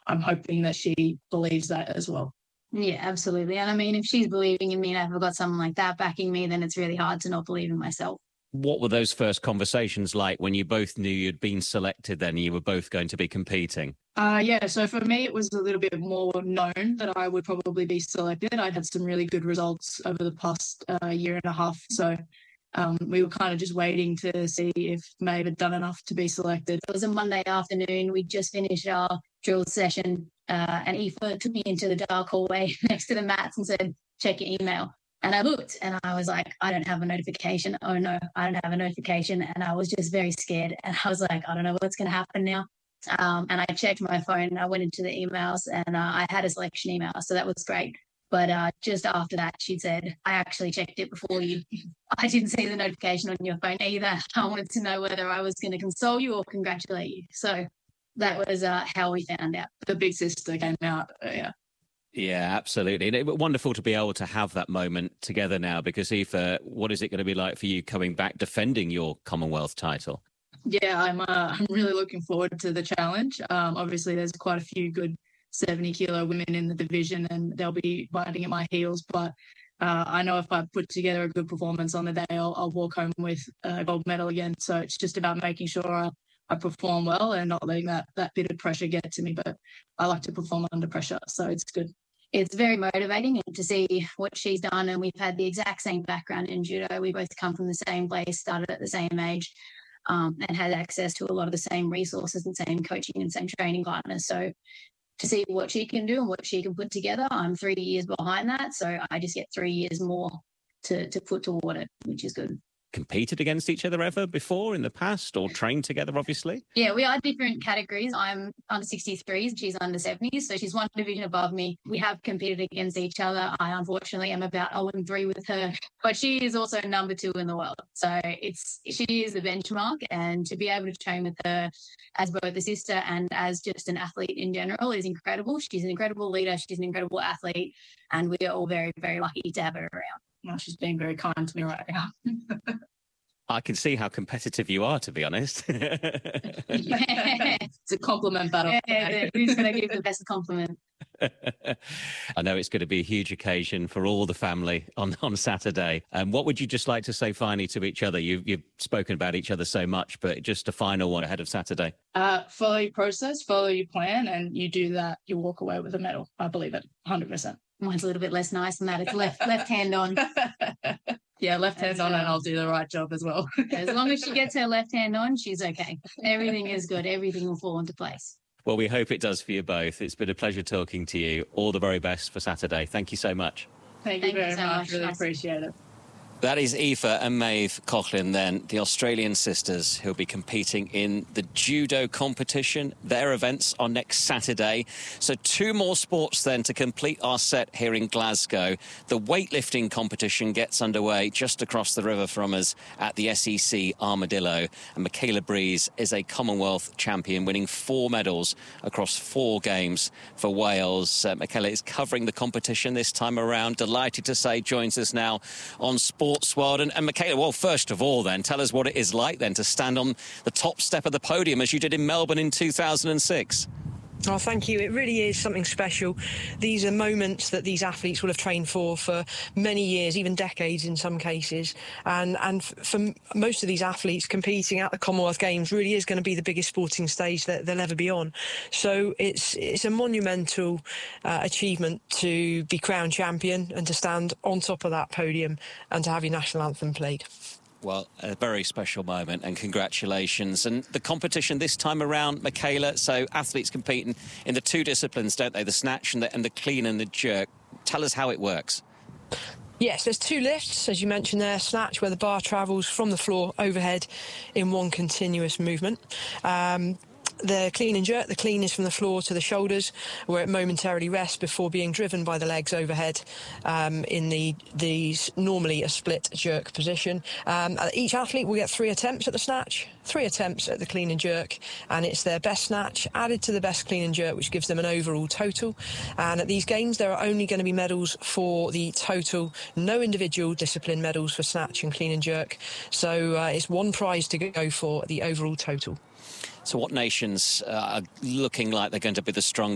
I'm hoping that she believes that as well. Yeah, absolutely. And I mean, if she's believing in me and I've got someone like that backing me, then it's really hard to not believe in myself. What were those first conversations like when you both knew you'd been selected then, you were both going to be competing? Yeah, so for me, it was a little bit more known that I would probably be selected. I'd had some really good results over the past year and a half. So we were kind of just waiting to see if Maeve had done enough to be selected. It was a Monday afternoon. We just finished our drill session and Aoife took me into the dark hallway next to the mats and said, check your email. And I looked and I was like, I don't have a notification. Oh, no, I don't have a notification. And I was just very scared. And I was like, I don't know what's going to happen now. And I checked my phone and I went into the emails and I had a selection email. So that was great. But just after that, she said, I actually checked it before you. I didn't see the notification on your phone either. I wanted to know whether I was going to console you or congratulate you. So that was how we found out. The big sister came out, yeah. Yeah, absolutely. And it was wonderful to be able to have that moment together now, because Aoife, what is it going to be like for you coming back defending your Commonwealth title? Yeah, I'm really looking forward to the challenge. Obviously, there's quite a few good 70-kilo women in the division and they'll be biting at my heels. But I know if I put together a good performance on the day, I'll walk home with a gold medal again. So it's just about making sure I perform well and not letting that bit of pressure get to me. But I like to perform under pressure, so it's good. It's very motivating to see what she's done. And we've had the exact same background in judo. We both come from the same place, started at the same age, and had access to a lot of the same resources and same coaching and same training partners. So to see what she can do and what she can put together, I'm 3 years behind that. So I just get 3 years more to put toward it, which is good. Competed against each other ever before in the past, or trained together, obviously? Yeah, we are different categories. I'm under 63s, she's under 70s, so she's one division above me. We have competed against each other. I unfortunately am about 0-3 with her, but she is also number 2 in the world. So she is the benchmark, and to be able to train with her as both a sister and as just an athlete in general is incredible. She's an incredible leader. She's an incredible athlete, and we are all very, very lucky to have her around. Well, she's being very kind to me right now. I can see how competitive you are, to be honest. It's a compliment battle. Yeah, who's going to give the best compliment? I know it's going to be a huge occasion for all the family on Saturday. What would you just like to say finally to each other? You've spoken about each other so much, but just a final one ahead of Saturday. Follow your process, follow your plan, and you do that, you walk away with a medal. I believe it, 100%. Mine's a little bit less nice than that. It's left hand on. Yeah, left hand on, and I'll do the right job as well. As long as she gets her left hand on, she's okay. Everything is good. Everything will fall into place. Well, we hope it does for you both. It's been a pleasure talking to you. All the very best for Saturday. Thank you so much. Thank you very much. Really appreciate it. That is Aoife and Maeve Coughlin then, the Australian sisters who'll be competing in the judo competition. Their events are next Saturday. So 2 more sports then to complete our set here in Glasgow. The weightlifting competition gets underway just across the river from us at the SEC Armadillo. And Michaela Breeze is a Commonwealth champion, winning 4 medals across 4 games for Wales. Michaela is covering the competition this time around. Delighted to say joins us now on Sports World. And Michaela, well, first of all then, tell us what it is like then to stand on the top step of the podium as you did in Melbourne in 2006. Oh, thank you. It really is something special. These are moments that these athletes will have trained for many years, even decades in some cases. And for most of these athletes, competing at the Commonwealth Games really is going to be the biggest sporting stage that they'll ever be on. So it's a monumental achievement to be crowned champion and to stand on top of that podium and to have your national anthem played. Well, a very special moment, and congratulations. And the competition this time around, Michaela, so athletes competing in the 2 disciplines, don't they? The snatch and the clean and the jerk. Tell us how it works. Yes, there's 2 lifts, as you mentioned there. Snatch, where the bar travels from the floor overhead in one continuous movement. The clean and jerk, the clean is from the floor to the shoulders, where it momentarily rests before being driven by the legs overhead in the normally a split jerk position. Each athlete will get 3 attempts at the snatch, 3 attempts at the clean and jerk, and it's their best snatch added to the best clean and jerk, which gives them an overall total. And at these games, there are only going to be medals for the total, no individual discipline medals for snatch and clean and jerk. So it's 1 prize to go for the overall total. So what nations are looking like they're going to be the strongest?